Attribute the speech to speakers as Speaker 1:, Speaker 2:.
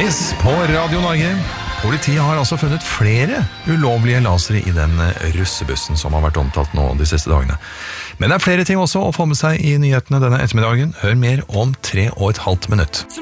Speaker 1: Yes, på Radio Norge. Politiet har altså funnet flere ulovlige lasere i den russebussen som har vært omtalt nå de siste dagene. Men det er flere ting også å få med seg i nyhetene denne ettermiddagen. Hør mer om 3,5 minutter.